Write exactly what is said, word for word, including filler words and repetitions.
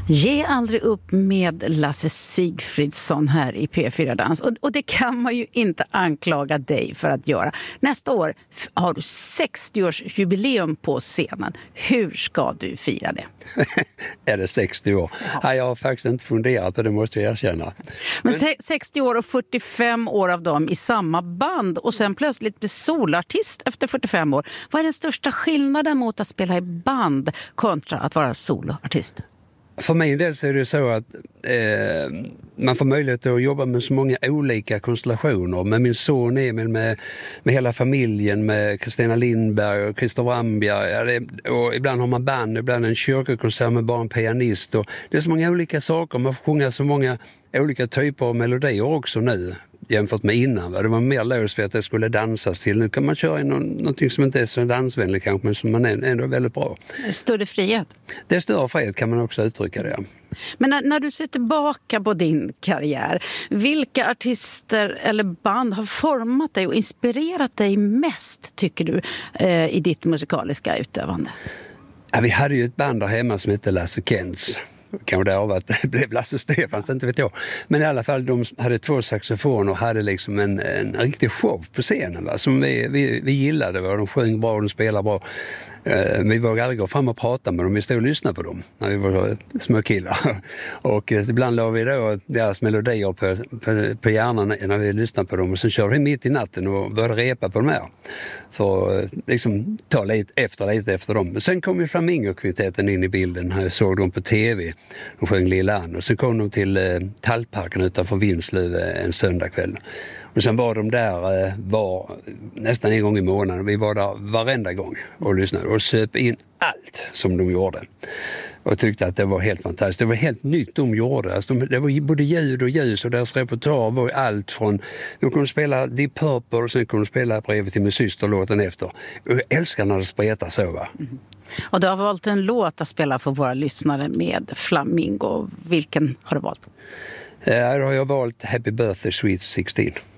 Ge aldrig upp med Lasse Sigfridsson här i P fyra Dans. Och, och det kan man ju inte anklaga dig för att göra. Nästa år har du sextio-årsjubileum på scenen. Hur ska du fira det? Är det sextio år? Ja, jag har faktiskt inte funderat på det, måste jag erkänna. Men, Men sextio år och fyrtiofem år av dem i samma band och sen plötsligt bli solartist efter fyrtiofem år. Vad är den största skillnaden mot att spela i band kontra att vara soloartist? För min del så är det så att eh, man får möjlighet att jobba med så många olika konstellationer. Med min son Emil, med, med hela familjen, med Kristina Lindberg och Christer Wambia. Ja, det, och ibland har man band, ibland en kyrkokonsert med bara en pianist. Och det är så många olika saker, man får sjunga så många olika typer av melodier också nu. Jämfört med innan. Va? Det var mer låst för att det skulle dansas till. Nu kan man köra in någon, någonting som inte är så dansvänligt kanske, men som man är ändå väldigt bra. Större frihet? Det är större frihet, kan man också uttrycka det. Men när, när du ser tillbaka på din karriär, vilka artister eller band har format dig och inspirerat dig mest, tycker du, eh, i ditt musikaliska utövande? Ja, vi hade ju ett band där hemma som hette Lasse Kents. Kanske det av att det blev Lasse Stefans, inte vet jag. Men i alla fall, de hade två saxofoner och hade liksom en, en riktig show på scenen, va? Som vi, vi, vi gillade. Va? De sjöng bra och de spelade bra. Uh, vi vågade aldrig gå fram och prata med dem. Vi stod och lyssnade på dem när vi var små killar. Och uh, ibland la vi då deras melodier på, på, på hjärnan när vi lyssnade på dem. Och sen körde vi mitt i natten och började repa på dem här. För att uh, liksom ta lite efter lite efter dem. Sen kom ju Flamingo-kvintetten in i bilden. Jag såg dem på tv. De sjöng Lilla Ann. Och så kom de till uh, Tallparken utanför Vinslöv en söndagkväll. Och sen var de där eh, var nästan en gång i månaden. Vi var där varenda gång och lyssnade och söp in allt som de gjorde. Och tyckte att det var helt fantastiskt. Det var helt nytt de gjorde. Alltså de, det var både ljud och ljus och deras repertoar var allt från... De kunde spela Deep Purple och sen kunde de spela Brevet till min syster låten efter. Och jag älskar när det spretar så, va? Mm. Och du har valt en låt att spela för våra lyssnare med Flamingo. Vilken har du valt? Ja, då har jag valt Happy Birthday Sweet sexton.